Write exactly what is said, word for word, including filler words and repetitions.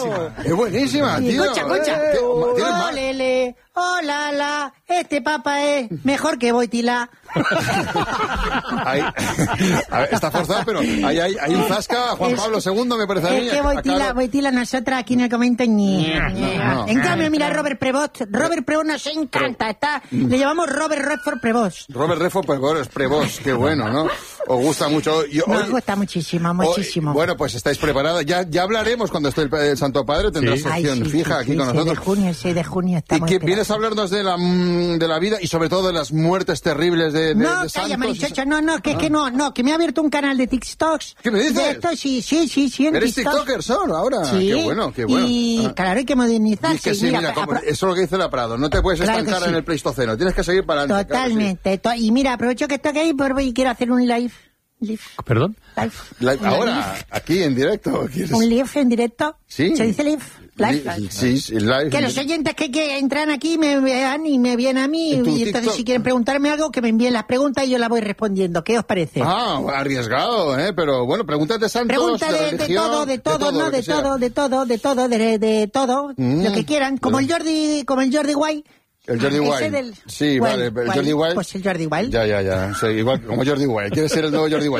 buenísima. Es buenísima, Sí, tío. escucha, escucha. Eh, ¿tienes más? Olele, oh la la, este papa es mejor que Boitila. Ahí, a ver, está forzado, pero ahí hay, hay un zasca. Juan Es- Pablo segundo, me parece a mí. Es que Boitila, Claro. Boitila, nosotras aquí en el comento ni. no. En cambio, mira, Robert Prevost. Robert Prevost nos encanta. Está, le llamamos Robert Redford Prevost. Robert Redford, pues bueno, es Prevost, qué bueno, ¿no? Os gusta mucho. Yo, Nos hoy- gusta muchísimo, muchísimo. hoy- bueno, pues estáis preparadas. Ya, ya hablaremos cuando esté el, el Santo Padre, tendrá Sí. Ay, sección sí, fija sí, aquí sí, con seis nosotros. de junio, el seis de junio Y estamos que esperando. vienes a hablarnos de la, mm, de la vida y sobre todo de las muertes terribles de, de, No, de calla, santos. marichocho, no, no, que, que no, no, que me ha abierto un canal de TikToks. ¿Qué me dices? De esto, sí, sí, sí, sí, en ¿Eres TikToks. tiktoker solo ahora? Sí. Qué bueno, qué bueno. Y Ah. claro, hay que modernizarse. Y es que sí, mira, mira, como- apro- eso es lo que dice la Prado. No te puedes Claro que estancar sí. en el Pleistoceno. Tienes que seguir para adelante. claro que sí. Totalmente. to- y mira, aprovecho que estoy aquí por- y quiero hacer un live. Live. ¿Perdón? Live. La- Un ahora, live. aquí en directo. ¿quieres? Un live en directo. Sí. ¿Se dice live? Live. Li- Sí, sí, live. Que los oyentes que, que entran aquí me vean y me vienen a mí. ¿En tu Y entonces, TikTok? si quieren preguntarme algo, que me envíen las preguntas y yo las voy respondiendo. ¿Qué os parece? Ah, arriesgado, ¿eh? Pero bueno, preguntas de santos, Pregunta de, de religión, todo, de todo, no, lo de que sea. todo, de todo, de todo, de, de todo, Mm. lo que quieran, como el Jordi, como el Jordi Wild. El Jordi Ese Wild. del- Sí, Wild, vale, el Wild. Jordi Wild. Pues el Jordi Wild. Ya, ya, ya. Sí, igual como Jordi Wild. ¿Quieres ser el nuevo Jordi Wild?